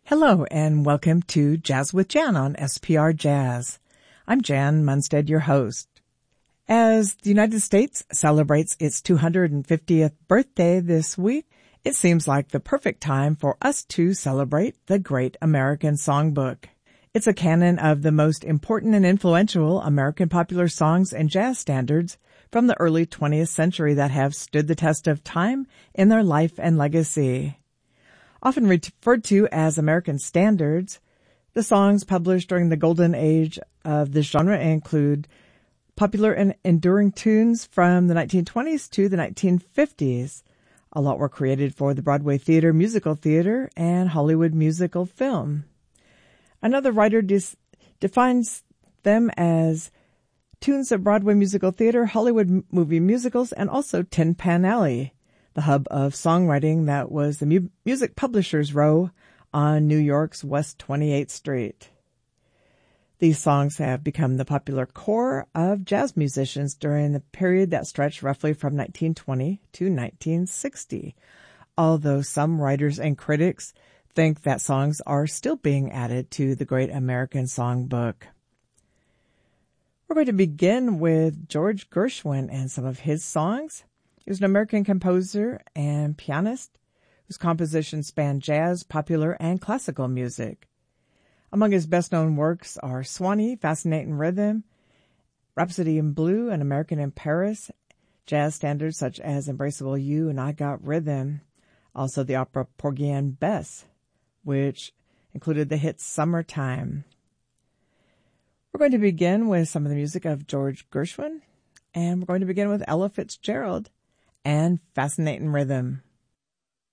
Hello and welcome to Jazz with Jan on SPR Jazz. I'm Jan Munstead, your host. As the United States celebrates its 250th birthday this week, it seems like the perfect time for us to celebrate the Great American Songbook. It's a canon of the most important and influential American popular songs and jazz standards from the early 20th century that have stood the test of time in their life and legacy. Often referred to as American standards, the songs published during the golden age of this genre include popular and enduring tunes from the 1920s to the 1950s. A lot were created for the Broadway theater, musical theater, and Hollywood musical film. Another writer defines them as tunes of Broadway musical theater, Hollywood movie musicals, and also Tin Pan Alley, the hub of songwriting that was the Music Publishers Row on New York's West 28th Street. These songs have become the popular core of jazz musicians during the period that stretched roughly from 1920 to 1960, although some writers and critics think that songs are still being added to the Great American Songbook. We're going to begin with George Gershwin and some of his songs. He was an American composer and pianist whose compositions span jazz, popular, and classical music. Among his best-known works are Swanee, Fascinating Rhythm, Rhapsody in Blue, An American in Paris, jazz standards such as Embraceable You and I Got Rhythm, also the opera Porgy and Bess, which included the hit Summertime. We're going to begin with some of the music of George Gershwin, and we're going to begin with Ella Fitzgerald and Fascinating Rhythm.